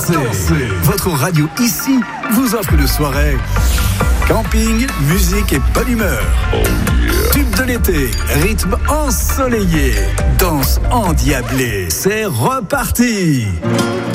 dansez. Votre radio ici vous offre une soirée camping, musique et bonne humeur. Oh yeah. Tube de l'été, rythme ensoleillé, danse endiablée. C'est reparti.